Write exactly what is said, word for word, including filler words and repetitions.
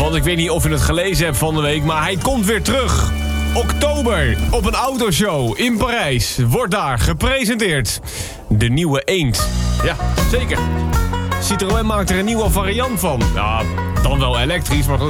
Want ik weet niet of je het gelezen hebt van de week, maar hij komt weer terug. Oktober, op een autoshow in Parijs, wordt daar gepresenteerd. De nieuwe Eend. Ja, zeker. Citroën maakt er een nieuwe variant van. Ja, dan wel elektrisch, maar goed.